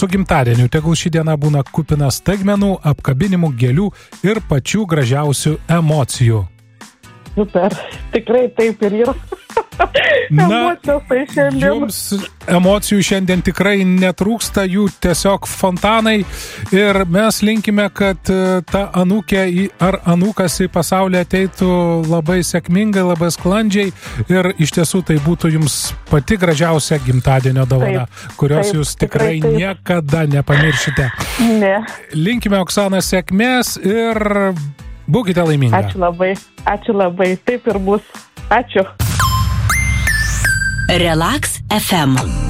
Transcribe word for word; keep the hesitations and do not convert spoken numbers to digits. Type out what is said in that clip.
su gimtadieniu. Tegul ši diena būna kupina staigmenų, apkabinimų, gėlių ir pačių gražiausių emocijų. Super, tikrai taip ir yra. Na, Emocijos tai šiandien. jums emocijų šiandien tikrai netrūksta, jų tiesiog fontanai ir mes linkime, kad ta anūkė ar anūkas į pasaulį ateitų labai sėkmingai, labai sklandžiai ir iš tiesų tai būtų jums pati gražiausia gimtadienio dovana, taip, kurios taip, jūs tikrai, tikrai niekada nepamiršite. Ne. Linkime, Oksana, sėkmės ir būkite laiminga. Ačiū labai, ačiū labai, taip ir bus. Ačiū. Relax F M.